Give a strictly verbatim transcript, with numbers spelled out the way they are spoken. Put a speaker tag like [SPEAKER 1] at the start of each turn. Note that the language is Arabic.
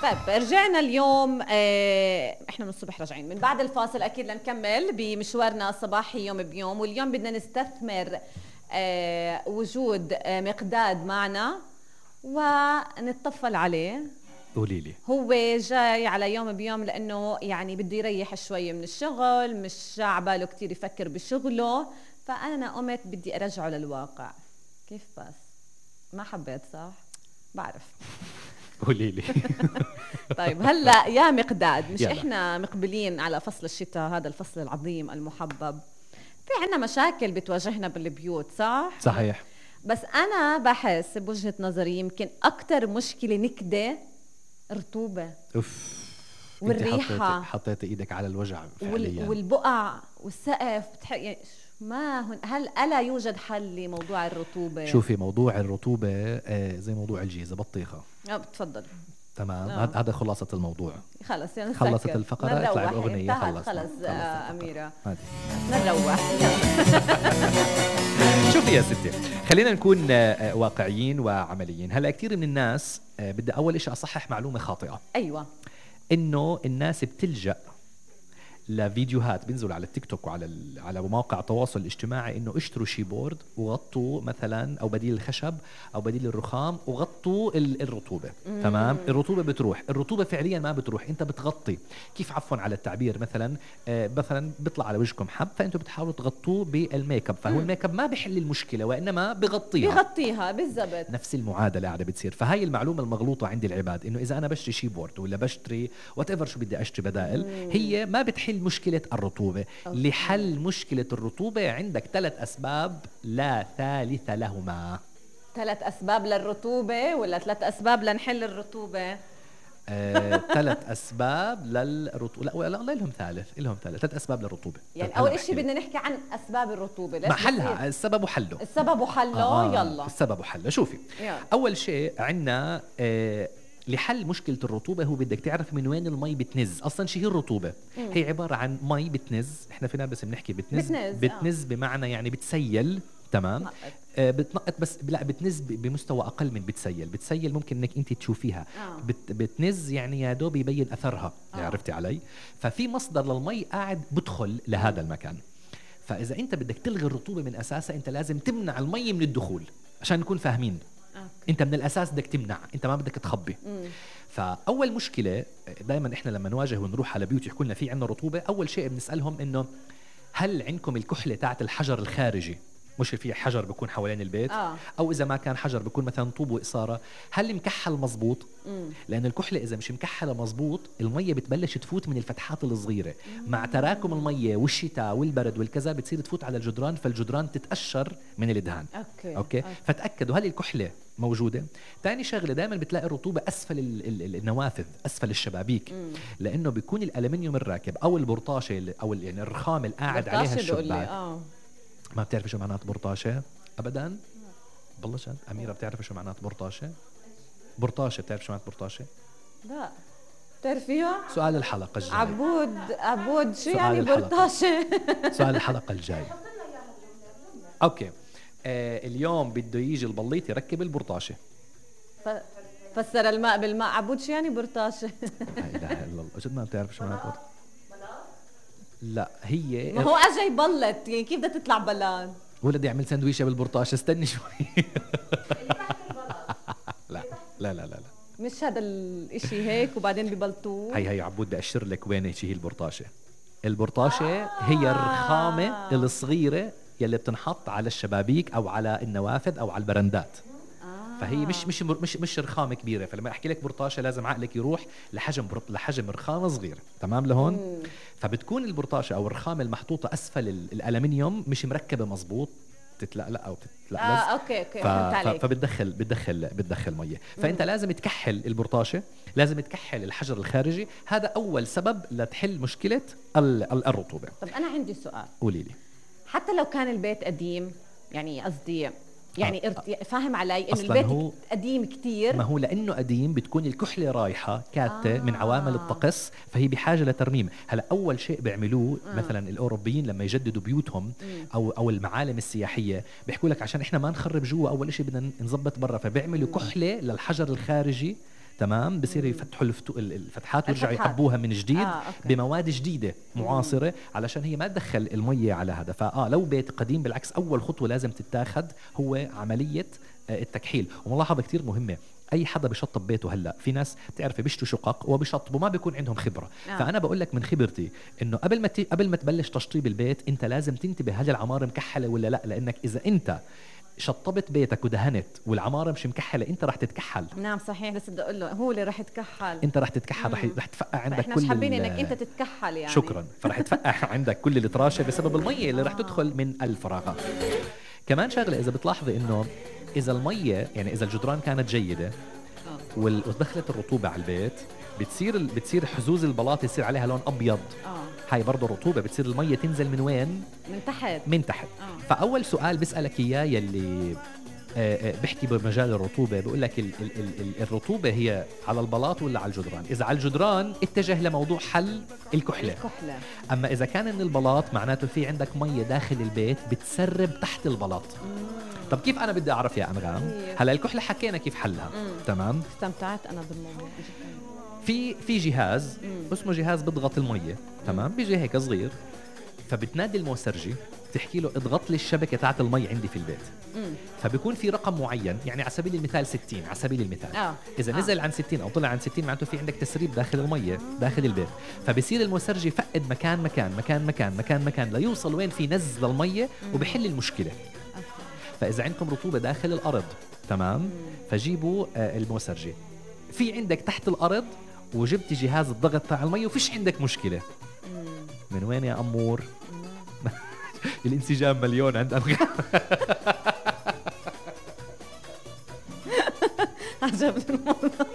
[SPEAKER 1] طيب رجعنا اليوم. اه احنا من الصبح راجعين من بعد الفاصل، اكيد لنكمل بمشوارنا الصباحي يوم بيوم. واليوم بدنا نستثمر اه وجود اه مقداد معنا ونتطفل عليه.
[SPEAKER 2] قولي لي.
[SPEAKER 1] هو جاي على يوم بيوم لانه يعني بده يريح شوي من الشغل، مش عباله كتير يفكر بشغله، فانا قمت بدي ارجعه للواقع. كيف بس ما حبيت صح؟ بعرف.
[SPEAKER 2] قولي لي.
[SPEAKER 1] طيب هلا يا مقداد، مش
[SPEAKER 2] يلا.
[SPEAKER 1] احنا مقبلين على فصل الشتاء، هذا الفصل العظيم المحبب. في عنا مشاكل بتواجهنا بالبيوت صح؟
[SPEAKER 2] صحيح.
[SPEAKER 1] بس انا بحس بوجهة نظري يمكن اكتر مشكلة نكدة رطوبة.
[SPEAKER 2] اوف.
[SPEAKER 1] والريحة.
[SPEAKER 2] حطيت ايدك على الوجع
[SPEAKER 1] فعليا. والبقع والسقف بتح... يعني ما هن... هل ألا يوجد حل لموضوع الرطوبة؟
[SPEAKER 2] شوفي موضوع الرطوبة آه زي موضوع الجيزة بطيخة.
[SPEAKER 1] اه بتفضل.
[SPEAKER 2] تمام. هذا هذا خلاصة الموضوع.
[SPEAKER 1] خلص يعني
[SPEAKER 2] خلصت الفقرة اطلع بأغنية.
[SPEAKER 1] خلص خلص آه أميرة
[SPEAKER 2] نروح.
[SPEAKER 1] نروح.
[SPEAKER 2] شوفي يا ستي، خلينا نكون واقعيين وعمليين. هلا كتير من الناس بدي أول إشي أصحح معلومة خاطئة.
[SPEAKER 1] أيوة.
[SPEAKER 2] إنه الناس بتلجأ لفيديوهات بينزلوا على التيك توك وعلى على مواقع التواصل الاجتماعي انه اشتروا شيبورد وغطوا مثلا او بديل الخشب او بديل الرخام وغطوا الرطوبه. مم. تمام. الرطوبه بتروح، الرطوبه فعليا ما بتروح، انت بتغطي كيف عفوا على التعبير مثلا آه مثلا بيطلع على وجهكم حب فانتم بتحاولوا تغطوه بالميك اب، فهو مم. الميك اب ما بيحل المشكله وانما بغطيها
[SPEAKER 1] بغطيها بالضبط.
[SPEAKER 2] نفس المعادله قاعده بتصير. فهاي المعلومه المغلوطه عند العباد انه اذا انا بشتري شيبورد ولا بشتري وات ايفر شو بدي اشتري بدائل، مم. هي ما بتحل مشكلة الرطوبة. أوكي. لحل مشكلة الرطوبة عندك ثلاث أسباب لا ثالث لهما.
[SPEAKER 1] ثلاث أسباب للرطوبة ولا ثلاث أسباب لنحل الرطوبة؟
[SPEAKER 2] آه، ثلاث أسباب للرطوبة. لا لا لهم ثالث، لهم ثالث ثلاث أسباب للرطوبة.
[SPEAKER 1] يعني أول إشي بدنا نحكي عن أسباب الرطوبة.
[SPEAKER 2] ما حلها؟ السبب وحله.
[SPEAKER 1] السبب وحله. آه يلا.
[SPEAKER 2] السبب وحله. شوفي يلا. أول شيء عنا آه لحل مشكلة الرطوبة هو بدك تعرف من وين المي بتنز. أصلاً شيء هي الرطوبة؟ مم. هي عبارة عن مي بتنز. إحنا فينا بس بنحكي بتنز. بتنز, بتنز آه. بمعنى يعني بتسيل. تمام. آه بتنقط بس لا بتنز بمستوى أقل من بتسيل. بتسيل ممكن إنك أنت تشوفيها. آه. بت بتنز يعني يا دوب يبين أثرها. آه. عرفتي علي؟ ففي مصدر للمي قاعد بدخل لهذا المكان. فإذا أنت بدك تلغي الرطوبة من أساسها أنت لازم تمنع المي من الدخول عشان نكون فاهمين. انت من الاساس بدك تمنع، انت ما بدك تخبي. مم. فاول مشكله دائما احنا لما نواجه ونروح على بيوت يحكوا لنا في عندنا رطوبه، اول شيء بنسالهم انه هل عندكم الكحله تاعت الحجر الخارجي؟ مش في حجر بيكون حوالين البيت آه. او اذا ما كان حجر بيكون مثلا طوب وإصارة، هل مكحل مزبوط؟ مم. لان الكحله اذا مش مكحله مزبوط الميه بتبلش تفوت من الفتحات الصغيره. مم. مع تراكم الميه والشتاء والبرد والكذا بتصير تفوت على الجدران، فالجدران تتقشر من الادهان.
[SPEAKER 1] أوكي.
[SPEAKER 2] اوكي, أوكي. فتاكدوا هل الكحله موجوده. ثاني شغله دائما بتلاقي الرطوبه اسفل النوافذ، اسفل الشبابيك. مم. لانه بيكون الالمنيوم الراكب او البرطاشه او يعني الرخام القاعد عليها الشباك. آه. ما بتعرفي شو معنات برطاشه ابدا؟ بالله جد اميره بتعرفي شو معنات برطاشه؟ برطاشه بتعرف شو معنات برطاشه؟
[SPEAKER 1] لا بتعرفيها؟
[SPEAKER 2] سؤال الحلقه الجاي.
[SPEAKER 1] عبود عبود شو يعني برطاشه؟
[SPEAKER 2] سؤال الحلقه الجاي. اوكي آه اليوم بده يجي البليط يركب البرطاشه. ف...
[SPEAKER 1] فسر الماء بالماء. عبود شو يعني برطاشه؟
[SPEAKER 2] لا اله الا الله. جد ما بتعرف شو معنات برطاشه؟ لا هي
[SPEAKER 1] ما هو اجى يبلط، يعني كيف بدها تطلع بلان؟
[SPEAKER 2] ولدي يعمل سندويشه بالبرطاشه. استني شوي. لا لا لا لا لا
[SPEAKER 1] مش هذا الاشي هيك وبعدين ببلطوه.
[SPEAKER 2] هي هي عبود بأشر لك وين هي البرطاشه. البرطاشه آه. هي الرخامه الصغيره يلي بتنحط على الشبابيك او على النوافذ او على البرندات. فهي مش مش مش مش رخامه كبيره. فلما احكي لك برطاشه لازم عقلك يروح لحجم لحجم رخامه صغيره. تمام لهون. مم. فبتكون البرطاشه او الرخامه المحطوطه اسفل الالمنيوم مش مركبه مزبوط، تتلقلق او تتلقلز.
[SPEAKER 1] اه اوكي اوكي
[SPEAKER 2] ف... فهمت عليك. فبتدخل بتدخل بتدخل ميه. فانت مم. لازم تكحل البرطاشه، لازم تكحل الحجر الخارجي. هذا اول سبب لتحل مشكله الرطوبه.
[SPEAKER 1] طب انا عندي سؤال.
[SPEAKER 2] قولي لي.
[SPEAKER 1] حتى لو كان البيت قديم، يعني قصدي يعني آه. فاهم علي انه البيت قديم كتير.
[SPEAKER 2] ما هو لانه قديم بتكون الكحله رايحه كاته آه. من عوامل الطقس، فهي بحاجه لترميم. هلا اول شيء بيعملوه آه. مثلا الاوروبيين لما يجددوا بيوتهم م. او او المعالم السياحيه بيحكوا لك عشان احنا ما نخرب جوا اول شيء بدنا نظبط برا، فبيعملوا م. كحله للحجر الخارجي. تمام بصير يفتحوا الفتو... الفتحات ويرجعوا يعبوها من جديد آه، بمواد جديدة معاصرة علشان هي ما تدخل المية على هذا. فآه لو بيت قديم بالعكس أول خطوة لازم تتاخد هو عملية التكحيل. وملاحظة كتير مهمة، اي حدا بشطب بيته هلا في ناس بتعرفي بيشتوا شقق وبيشطبوا ما بيكون عندهم خبره آه. فانا بقول لك من خبرتي انه قبل ما ت... قبل ما تبلش تشطيب البيت انت لازم تنتبه هل العماره مكحله ولا لا، لانك اذا انت شطبت بيتك ودهنت والعماره مش مكحله انت رح تتكحل.
[SPEAKER 1] نعم صحيح، بس بدي اقول له هو اللي رح يتكحل،
[SPEAKER 2] انت رح تتكحل، رح رح تفقع عندك كل
[SPEAKER 1] احنا حابين انك انت تتكحل يعني.
[SPEAKER 2] شكرا. فرح تفقع عندك كل التراشه بسبب الميه اللي رح تدخل من الفراغات. كمان شغله اذا بتلاحظي انه اذا الميه يعني اذا الجدران كانت جيده ودخلت الرطوبه على البيت بتصير بتصير حزوز البلاط يصير عليها لون ابيض اه هاي برضه الرطوبه بتصير الميه تنزل من وين؟
[SPEAKER 1] من تحت
[SPEAKER 2] من تحت آه. فاول سؤال بسالك اياه يلي آه آه بحكي بمجال الرطوبه بقول لك ال ال ال الرطوبه هي على البلاط ولا على الجدران؟ اذا على الجدران اتجه لموضوع حل الكحله.
[SPEAKER 1] الكحله
[SPEAKER 2] اما اذا كان من البلاط معناته في عندك ميه داخل البيت بتسرب تحت البلاط. طب كيف انا بدي اعرف يا انغام؟ هلا الكحله حكينا كيف حلها. مم. تمام
[SPEAKER 1] استمتعت انا بالموضوع.
[SPEAKER 2] في في جهاز مم. اسمه جهاز بضغط الميه. تمام بيجي هيك صغير فبتنادي الموسرجي تحكي له اضغط لي الشبكه تاعت المي عندي في البيت. مم. فبيكون في رقم معين، يعني على سبيل المثال ستين على سبيل المثال آه. اذا آه. نزل عن ستين او طلع عن ستين معناته في عندك تسريب داخل الميه داخل البيت. فبصير الموسرجي يفقد مكان مكان مكان مكان مكان مكان ليوصل وين في نزل الميه وبحل المشكله. فإذا عندكم رطوبة داخل الأرض تمام فجيبوا آه الموسرجي. في عندك تحت الأرض وجبت جهاز الضغط تاع المي وفيش عندك مشكلة. من وين يا أمور؟ الانسجام مليون عند أنغام.
[SPEAKER 1] عجبني الموضوع.